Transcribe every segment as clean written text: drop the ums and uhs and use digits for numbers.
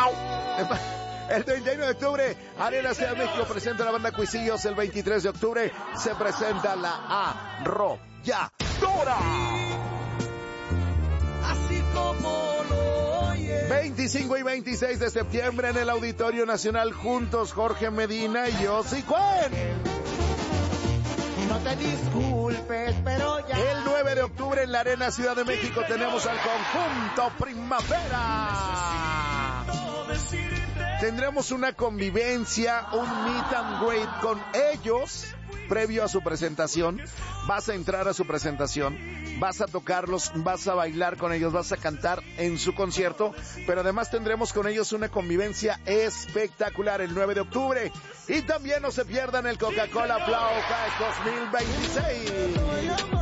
El 31 de octubre, Arena Ciudad de México presenta la banda Cuisillos. El 23 de octubre se presenta la Arrolladora. Así como lo oyes. 25 y 26 de septiembre en el Auditorio Nacional, juntos Jorge Medina y Yossi Cuen. No te disculpes, pero ya. El 9 de octubre en la Arena Ciudad de México tenemos al conjunto Primavera. Tendremos una convivencia, un meet and greet con ellos previo a su presentación. Vas a entrar a su presentación, vas a tocarlos, vas a bailar con ellos, vas a cantar en su concierto, pero además tendremos con ellos una convivencia espectacular el 9 de octubre. Y también no se pierdan el Coca-Cola Flow Fest 2026.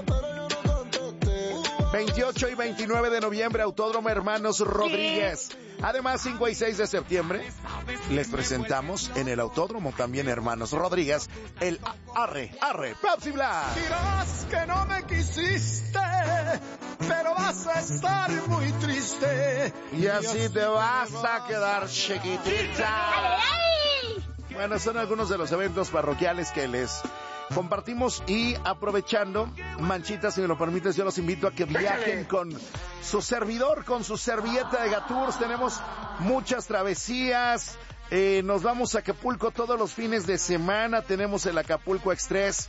28 y 29 de noviembre, Autódromo Hermanos Rodríguez. Además, 5 y 6 de septiembre, les presentamos en el Autódromo también Hermanos Rodríguez, el Arre Pepsi Black. Dirás que no me quisiste, pero vas a estar muy triste. Y así te vas a quedar chiquitita. Bueno, son algunos de los eventos parroquiales que les compartimos, y aprovechando, Manchita, si me lo permites, yo los invito a que viajen con su servidor, con su servilleta de Gatours. Tenemos muchas travesías. Nos vamos a Acapulco todos los fines de semana. Tenemos el Acapulco Express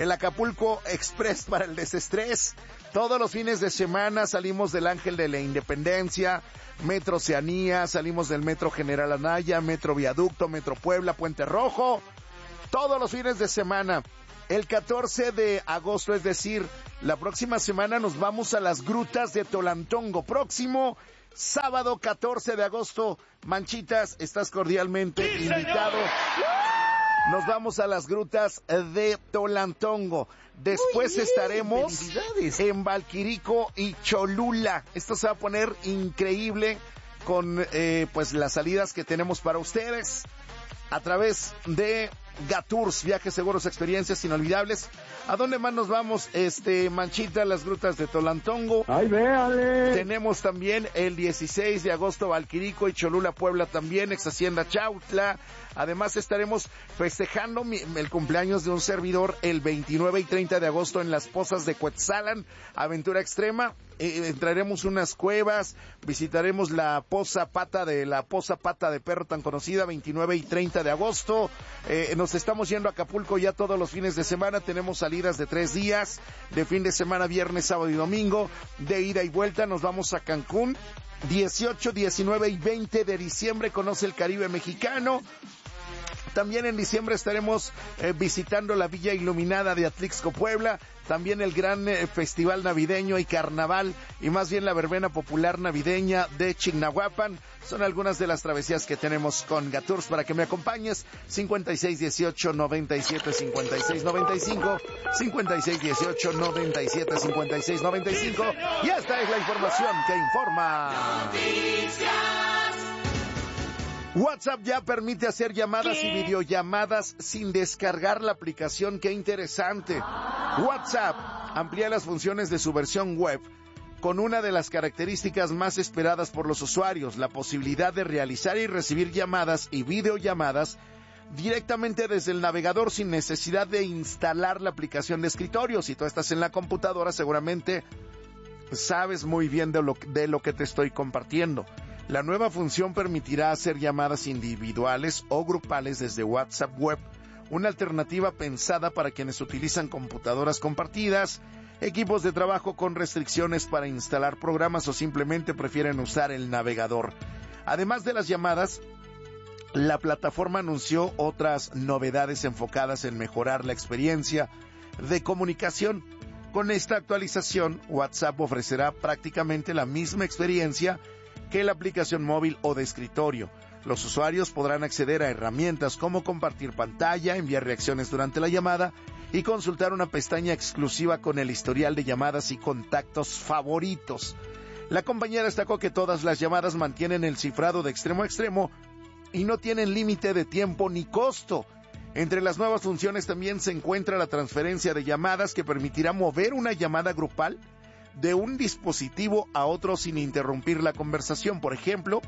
para el desestrés. Todos los fines de semana salimos del Ángel de la Independencia, Metro Oceanía, salimos del Metro General Anaya, Metro Viaducto, Metro Puebla, Puente Rojo. Todos los fines de semana. El 14 de agosto, es decir, la próxima semana, nos vamos a las grutas de Tolantongo. Próximo sábado 14 de agosto, Manchitas, estás cordialmente invitado. Nos vamos a las grutas de Tolantongo. Después estaremos en Valquirico y Cholula. Esto se va a poner increíble con pues las salidas que tenemos para ustedes a través de Gatours, viajes seguros, experiencias inolvidables. ¿A dónde más nos vamos, Manchita? Las grutas de Tolantongo. ¡Ay, véale! Tenemos también el 16 de agosto Valquirico y Cholula, Puebla también, ex Hacienda Chautla. Además estaremos festejando el cumpleaños de un servidor el 29 y 30 de agosto en las Pozas de Cuetzalan, aventura extrema. Entraremos unas cuevas, visitaremos la poza pata de perro tan conocida, 29 y 30 de agosto. Nos estamos yendo a Acapulco ya todos los fines de semana. Tenemos salidas de 3 días, de fin de semana, viernes, sábado y domingo, de ida y vuelta. Nos vamos a Cancún, 18, 19 y 20 de diciembre, conoce el Caribe mexicano. También en diciembre estaremos visitando la Villa Iluminada de Atlixco, Puebla. También el gran festival navideño y carnaval, y más bien la verbena popular navideña de Chignahuapan. Son algunas de las travesías que tenemos con Gatours para que me acompañes. 5618-975695, 5618-975695. Y esta es la información que informa. WhatsApp ya permite hacer llamadas y videollamadas sin descargar la aplicación. ¡Qué interesante! WhatsApp amplía las funciones de su versión web con una de las características más esperadas por los usuarios, la posibilidad de realizar y recibir llamadas y videollamadas directamente desde el navegador sin necesidad de instalar la aplicación de escritorio. Si tú estás en la computadora, seguramente sabes muy bien de lo que te estoy compartiendo. La nueva función permitirá hacer llamadas individuales o grupales desde WhatsApp Web, una alternativa pensada para quienes utilizan computadoras compartidas, equipos de trabajo con restricciones para instalar programas o simplemente prefieren usar el navegador. Además de las llamadas, la plataforma anunció otras novedades enfocadas en mejorar la experiencia de comunicación. Con esta actualización, WhatsApp ofrecerá prácticamente la misma experiencia que la aplicación móvil o de escritorio. Los usuarios podrán acceder a herramientas como compartir pantalla, enviar reacciones durante la llamada y consultar una pestaña exclusiva con el historial de llamadas y contactos favoritos. La compañía destacó que todas las llamadas mantienen el cifrado de extremo a extremo y no tienen límite de tiempo ni costo. Entre las nuevas funciones también se encuentra la transferencia de llamadas, que permitirá mover una llamada grupal de un dispositivo a otro sin interrumpir la conversación. Por ejemplo,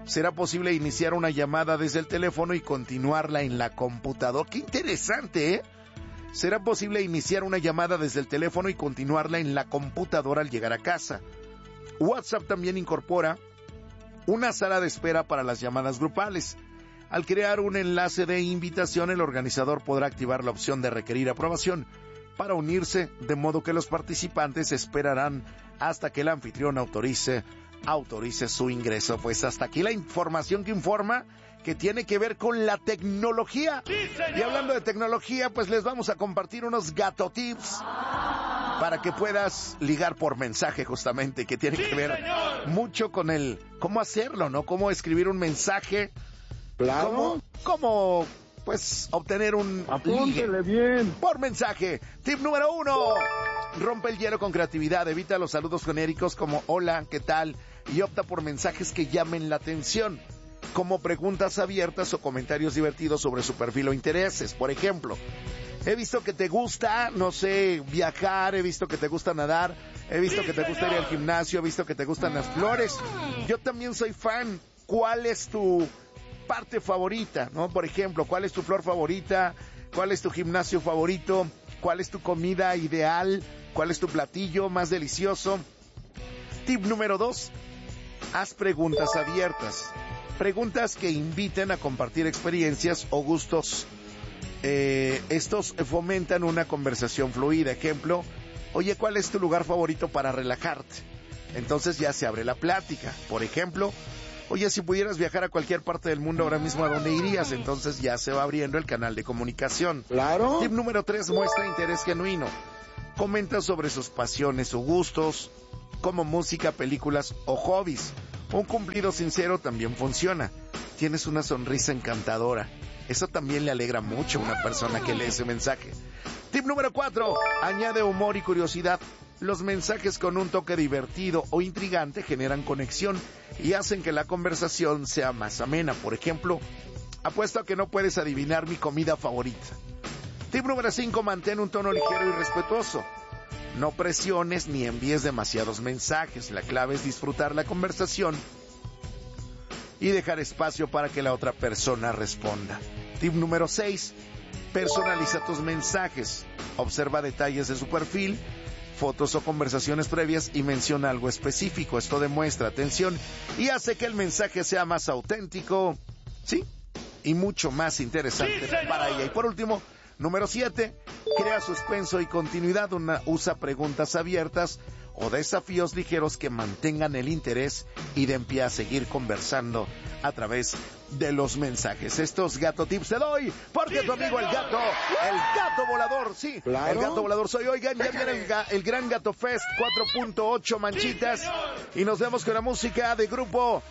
Será posible iniciar una llamada desde el teléfono y continuarla en la computadora. ¡Qué interesante, eh! Será posible iniciar una llamada desde el teléfono y continuarla en la computadora al llegar a casa. WhatsApp también incorpora una sala de espera para las llamadas grupales. Al crear un enlace de invitación, el organizador podrá activar la opción de requerir aprobación para unirse, de modo que los participantes esperarán hasta que el anfitrión autorice su ingreso. Pues hasta aquí la información que informa que tiene que ver con la tecnología. ¡Sí, señor! Y hablando de tecnología, pues les vamos a compartir unos gato tips para que puedas ligar por mensaje, justamente, que tiene que ver mucho con el cómo hacerlo, ¿no? Cómo escribir un mensaje. Claro. Cómo pues obtener un ligue bien por mensaje. Tip número 1. Rompe el hielo con creatividad. Evita los saludos genéricos como hola, ¿qué tal? Y opta por mensajes que llamen la atención, como preguntas abiertas o comentarios divertidos sobre su perfil o intereses. Por ejemplo, he visto que te gusta, no sé, viajar, he visto que te gusta nadar, he visto que te gusta ir al gimnasio, he visto que te gustan las flores. Yo también soy fan. ¿Cuál es tu parte favorita, no? Por ejemplo, ¿cuál es tu flor favorita? ¿Cuál es tu gimnasio favorito? ¿Cuál es tu comida ideal? ¿Cuál es tu platillo más delicioso? Tip número 2. Haz preguntas abiertas. Preguntas que inviten a compartir experiencias o gustos. Estos fomentan una conversación fluida. Ejemplo, oye, ¿cuál es tu lugar favorito para relajarte? Entonces ya se abre la plática. Por ejemplo, oye, si pudieras viajar a cualquier parte del mundo ahora mismo, ¿a dónde irías? Entonces ya se va abriendo el canal de comunicación. Claro. Tip número 3, muestra interés genuino. Comenta sobre sus pasiones o gustos, como música, películas o hobbies. Un cumplido sincero también funciona. Tienes una sonrisa encantadora. Eso también le alegra mucho a una persona que lee ese mensaje. Tip número 4, añade humor y curiosidad. Los mensajes con un toque divertido o intrigante generan conexión y hacen que la conversación sea más amena. Por ejemplo, apuesto a que no puedes adivinar mi comida favorita. Tip número 5, mantén un tono ligero y respetuoso. No presiones ni envíes demasiados mensajes. La clave es disfrutar la conversación y dejar espacio para que la otra persona responda. Tip número 6, personaliza tus mensajes. Observa detalles de su perfil, fotos o conversaciones previas y menciona algo específico. Esto demuestra atención y hace que el mensaje sea más auténtico, sí, y mucho más interesante para ella. Y por último, número 7, crea suspenso y continuidad. Usa preguntas abiertas o desafíos ligeros que mantengan el interés y den pie a seguir conversando a través de los mensajes. Estos gato tips te doy porque tu amigo el gato volador, sí, claro. El gato volador soy. Oigan, ya viene el Gran Gato Fest 4.8 Manchitas y nos vemos con la música de Grupo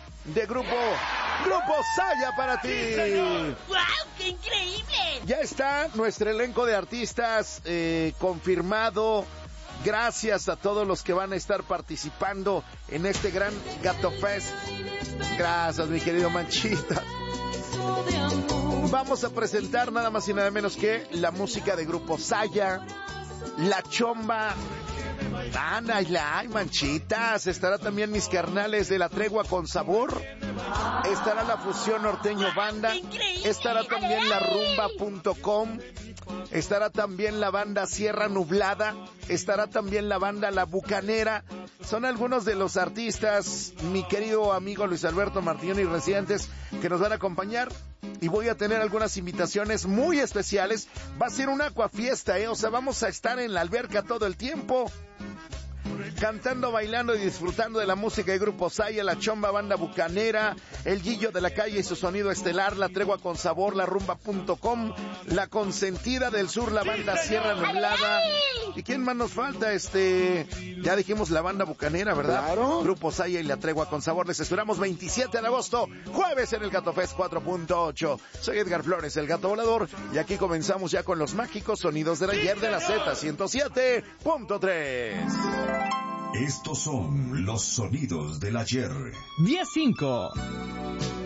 Saya para ti. ¡Wow! ¡Qué increíble! Ya está nuestro elenco de artistas confirmado. Gracias a todos los que van a estar participando en este Gran Gato Fest. Gracias, mi querido Manchita. Vamos a presentar nada más y nada menos que la música de Grupo Saya, La Chomba. Ay, Manchitas. Estará también mis carnales de La Tregua con Sabor. Estará la Fusión Norteño Banda. Estará también la Rumba.com. Estará también la banda Sierra Nublada. Estará también la banda La Bucanera. Son algunos de los artistas, mi querido amigo Luis Alberto Martínez y Residentes, que nos van a acompañar. Y voy a tener algunas invitaciones muy especiales. Va a ser una acuafiesta, o sea, vamos a estar en la alberca todo el tiempo, cantando, bailando y disfrutando de la música de Grupo Saya, La Chomba, Banda Bucanera, El Guillo de la Calle y su sonido estelar, La Tregua con Sabor, La Rumba.com, La Consentida del Sur, la banda Sierra Nublada. ¿Y quién más nos falta? Ya dijimos la banda Bucanera, ¿verdad? Claro. Grupo Saya y La Tregua con Sabor. Les esperamos 27 de agosto, jueves en el Gato Fest 4.8. Soy Edgar Flores, el Gato Volador, y aquí comenzamos ya con los mágicos sonidos del ayer de la Z107.3. Estos son los sonidos del ayer. 10-5.